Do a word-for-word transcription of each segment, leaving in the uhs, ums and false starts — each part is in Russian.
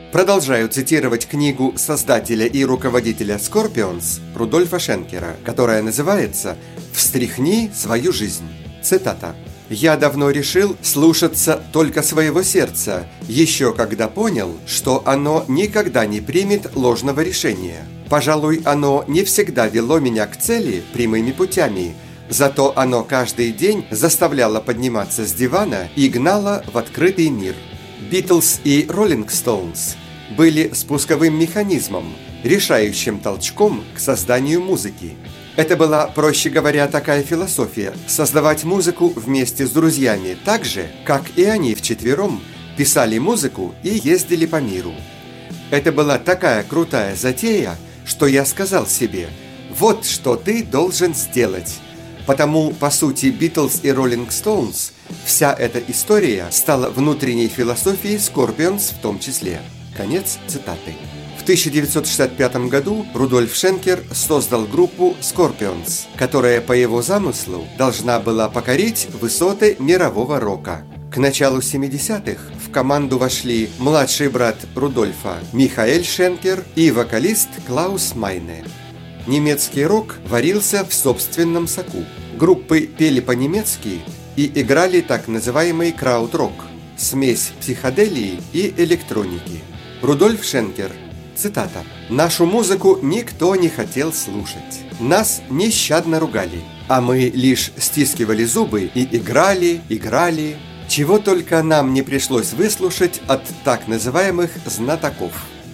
Продолжаю цитировать книгу создателя и руководителя Scorpions Рудольфа Шенкера, которая называется «Встряхни свою жизнь». Цитата. «Я давно решил слушаться только своего сердца, еще когда понял, что оно никогда не примет ложного решения. Пожалуй, оно не всегда вело меня к цели прямыми путями, зато оно каждый день заставляло подниматься с дивана и гнало в открытый мир». Битлз и Роллинг Стоунс были спусковым механизмом, решающим толчком к созданию музыки. Это была, проще говоря, такая философия – создавать музыку вместе с друзьями так же, как и они вчетвером писали музыку и ездили по миру. Это была такая крутая затея, что я сказал себе: «Вот что ты должен сделать». Потому, по сути, Битлз и Роллинг Стоунс, вся эта история стала внутренней философией Scorpions в том числе. Конец цитаты. В тысяча девятьсот шестьдесят пятом году Рудольф Шенкер создал группу Scorpions, которая по его замыслу должна была покорить высоты мирового рока. К началу семидесятых в команду вошли младший брат Рудольфа Михаэль Шенкер и вокалист Клаус Майне. Немецкий рок варился в собственном соку. Группы пели по-немецки и играли так называемый крауд-рок – смесь психоделии и электроники. Рудольф Шенкер, цитата: «Нашу музыку никто не хотел слушать. Нас нещадно ругали, а мы лишь стискивали зубы и играли, играли. Чего только нам не пришлось выслушать от так называемых знатоков».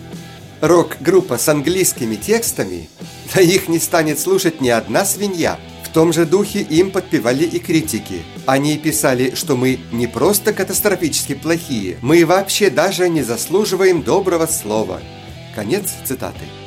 Рок-группа с английскими текстами, да их не станет слушать ни одна свинья. В том же духе им подпевали и критики. Они писали, что мы не просто катастрофически плохие, мы вообще даже не заслуживаем доброго слова. Конец цитаты.